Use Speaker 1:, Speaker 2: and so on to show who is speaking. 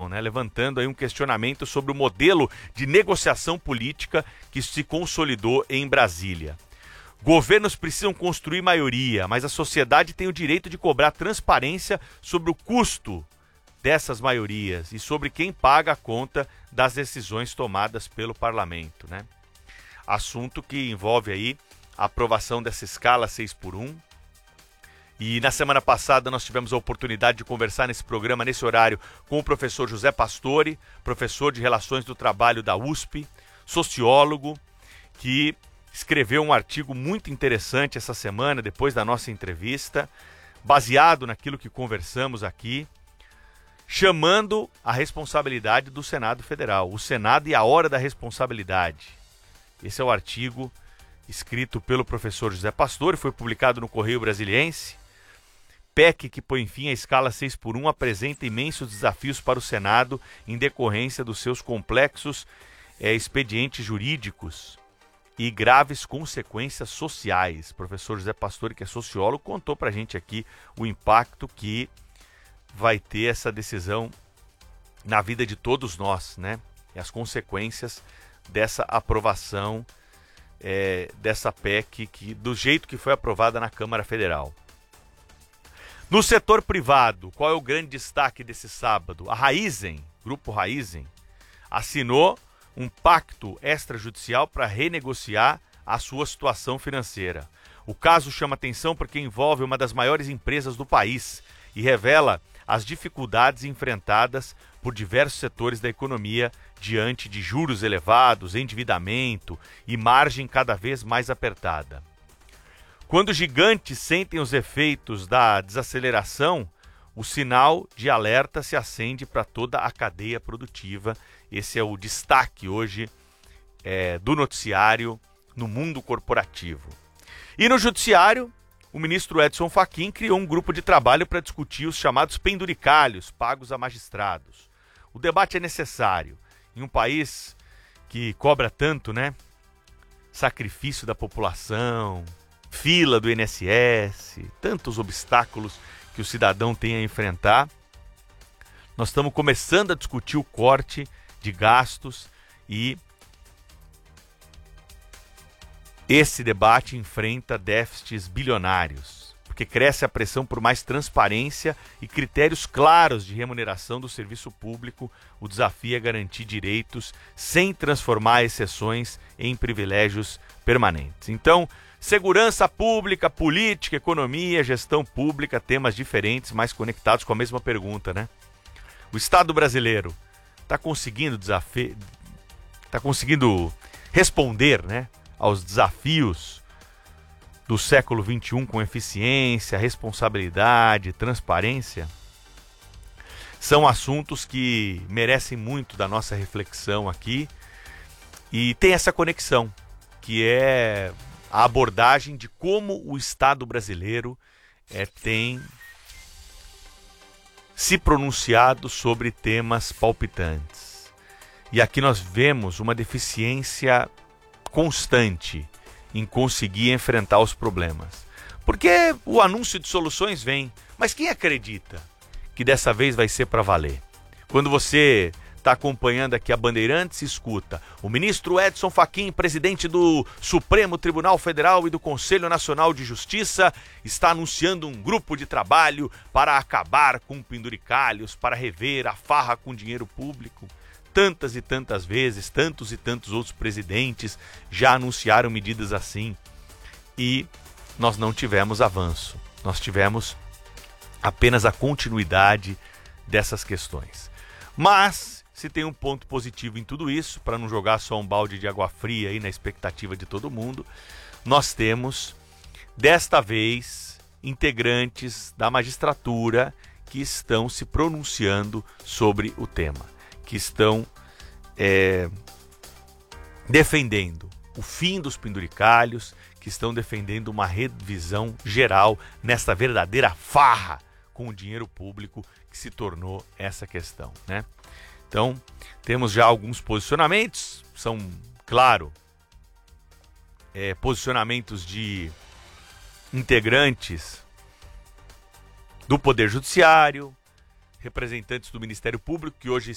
Speaker 1: oposição, né? Levantando aí um questionamento sobre o modelo de negociação política que se consolidou em Brasília. Governos precisam construir maioria, mas a sociedade tem o direito de cobrar transparência sobre o custo dessas maiorias e sobre quem paga a conta das decisões tomadas pelo parlamento, né? Assunto que envolve aí a aprovação dessa escala 6x1. E na semana passada nós tivemos a oportunidade de conversar nesse programa, nesse horário, com o professor José Pastore, professor de Relações do Trabalho da USP, sociólogo, que escreveu um artigo muito interessante essa semana, depois da nossa entrevista, baseado naquilo que conversamos aqui, chamando a responsabilidade do Senado Federal, o Senado e a hora da responsabilidade. Esse é o artigo escrito pelo professor José Pastore, foi publicado no Correio Brasiliense. PEC que põe fim à escala 6x1 apresenta imensos desafios para o Senado em decorrência dos seus complexos expedientes jurídicos e graves consequências sociais. O professor José Pastore, que é sociólogo, contou para a gente aqui o impacto que vai ter essa decisão na vida de todos nós, né? E as consequências dessa aprovação dessa PEC do jeito que foi aprovada na Câmara Federal. No setor privado, qual é o grande destaque desse sábado? A Raizen, Grupo Raizen, assinou um pacto extrajudicial para renegociar a sua situação financeira. O caso chama atenção porque envolve uma das maiores empresas do país e revela as dificuldades enfrentadas por diversos setores da economia diante de juros elevados, endividamento e margem cada vez mais apertada. Quando os gigantes sentem os efeitos da desaceleração, o sinal de alerta se acende para toda a cadeia produtiva. Esse é o destaque hoje do noticiário no mundo corporativo. E no judiciário, o ministro Edson Fachin criou um grupo de trabalho para discutir os chamados penduricalhos pagos a magistrados. O debate é necessário. Em um país que cobra tanto, né? Sacrifício da população, fila do INSS, tantos obstáculos que o cidadão tem a enfrentar. Nós estamos começando a discutir o corte de gastos e esse debate enfrenta déficits bilionários, porque cresce a pressão por mais transparência e critérios claros de remuneração do serviço público. O desafio é garantir direitos sem transformar exceções em privilégios permanentes. Então, segurança pública, política, economia, gestão pública, temas diferentes, mas conectados com a mesma pergunta, né? O Estado brasileiro está conseguindo responder, né, aos desafios do século XXI com eficiência, responsabilidade, transparência? São assuntos que merecem muito da nossa reflexão aqui e tem essa conexão, que é a abordagem de como o Estado brasileiro tem se pronunciado sobre temas palpitantes. E aqui nós vemos uma deficiência constante em conseguir enfrentar os problemas. Porque o anúncio de soluções vem, mas quem acredita que dessa vez vai ser para valer? Quando você está acompanhando aqui a Bandeirantes, escuta o ministro Edson Fachin, presidente do Supremo Tribunal Federal e do Conselho Nacional de Justiça, está anunciando um grupo de trabalho para acabar com penduricalhos, para rever a farra com dinheiro público. Tantas e tantas vezes, tantos e tantos outros presidentes já anunciaram medidas assim e nós não tivemos avanço. Nós tivemos apenas a continuidade dessas questões. Mas se tem um ponto positivo em tudo isso, para não jogar só um balde de água fria aí na expectativa de todo mundo, nós temos, desta vez, integrantes da magistratura que estão se pronunciando sobre o tema, que estão defendendo o fim dos penduricalhos, que estão defendendo uma revisão geral nesta verdadeira farra com o dinheiro público que se tornou essa questão, né? Então, temos já alguns posicionamentos, são, claro, posicionamentos de integrantes do Poder Judiciário, representantes do Ministério Público, que hoje